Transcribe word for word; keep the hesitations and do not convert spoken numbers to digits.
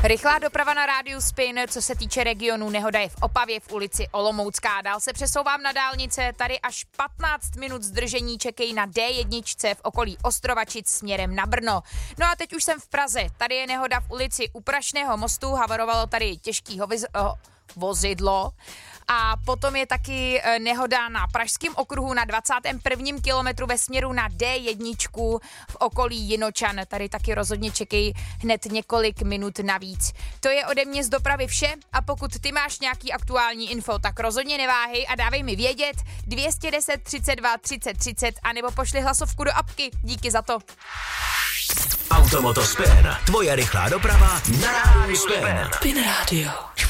Rychlá doprava na rádiu Spin, co se týče regionu, nehoda je v Opavě v ulici Olomoucká. Dál se přesouvám na dálnice, tady až patnáct minut zdržení čekají na D jedna v okolí Ostrovačic směrem na Brno. No a teď už jsem v Praze, tady je nehoda v ulici U Prašného mostu, havarovalo tady těžký hoviz, oh, vozidlo. A potom je taky nehoda na Pražském okruhu na dvacátém prvním kilometru ve směru na D jedna v okolí Jinočan. Tady taky rozhodně čekají hned několik minut navíc. To je ode mě z dopravy vše a pokud ty máš nějaký aktuální info, tak rozhodně neváhej a dávej mi vědět dvě stě deset třicet dva třicet třicet anebo pošli hlasovku do apky. Díky za to. Automoto Spin, tvoje rychlá doprava na rádiu Spin. Spin Radio.